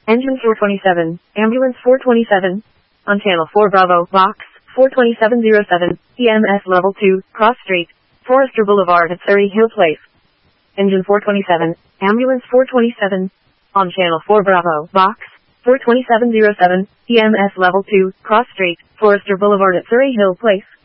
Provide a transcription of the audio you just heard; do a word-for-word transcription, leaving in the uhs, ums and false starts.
Engine four twenty-seven, Ambulance four twenty-seven, on Channel four Bravo, Box four twenty-seven oh seven, E M S Level two, Cross Street, Forester Boulevard at Surrey Hill Place. Engine four twenty-seven, Ambulance four twenty-seven, on Channel four Bravo, Box four twenty-seven oh seven, E M S Level two, Cross Street, Forester Boulevard at Surrey Hill Place.